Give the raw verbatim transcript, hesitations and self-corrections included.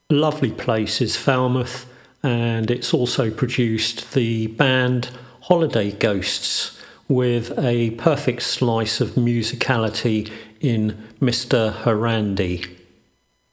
lovely place is Falmouth, and it's also produced the band Holiday Ghosts with a perfect slice of musicality in Mister Harandi.